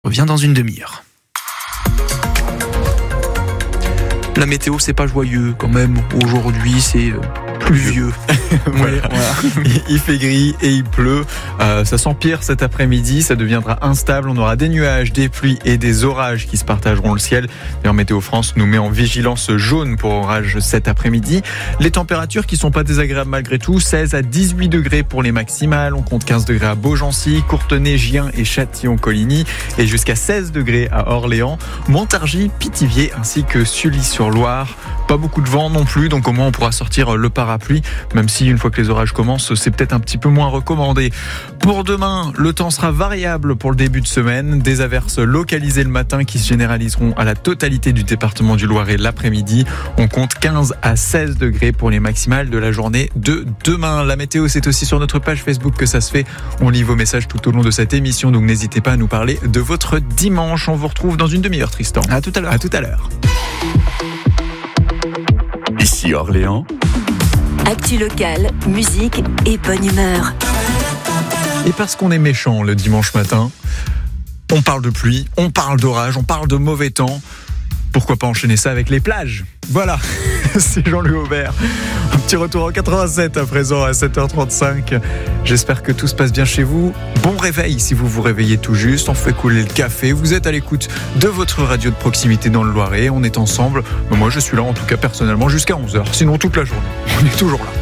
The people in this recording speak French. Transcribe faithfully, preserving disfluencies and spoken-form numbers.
On revient dans une demi-heure. La météo, c'est pas joyeux quand même. Aujourd'hui, c'est pluvieux. Voilà. Voilà. Il fait gris et il pleut. Euh, ça s'empire cet après-midi. Ça deviendra instable. On aura des nuages, des pluies et des orages qui se partageront le ciel. D'ailleurs, Météo France nous met en vigilance jaune pour orage cet après-midi. Les températures qui sont pas désagréables malgré tout. seize à dix-huit degrés pour les maximales. On compte quinze degrés à Beaugency, Courtenay, Gien et Châtillon-Coligny. Et jusqu'à seize degrés à Orléans, Montargis, Pithiviers ainsi que Sully-sur-Loire. Pas beaucoup de vent non plus, donc au moins on pourra sortir le parapluie, même si une fois que les orages commencent, c'est peut-être un petit peu moins recommandé. Pour demain, le temps sera variable pour le début de semaine. Des averses localisées le matin qui se généraliseront à la totalité du département du Loiret l'après-midi. On compte quinze à seize degrés pour les maximales de la journée de demain. La météo, c'est aussi sur notre page Facebook que ça se fait. On lit vos messages tout au long de cette émission, donc n'hésitez pas à nous parler de votre dimanche. On vous retrouve dans une demi-heure, Tristan. À tout à l'heure. À tout à l'heure. Ici Orléans. Actu locale, musique et bonne humeur. Et parce qu'on est méchant le dimanche matin, on parle de pluie, on parle d'orage, on parle de mauvais temps. Pourquoi pas enchaîner ça avec les plages ? Voilà, c'est Jean-Louis Aubert. Un petit retour en quatre-vingt-sept à présent à sept heures trente-cinq. J'espère que tout se passe bien chez vous. Bon réveil si vous vous réveillez tout juste. On fait couler le café. Vous êtes à l'écoute de votre radio de proximité dans le Loiret. On est ensemble. Moi, je suis là en tout cas personnellement jusqu'à onze heures. Sinon, toute la journée. On est toujours là.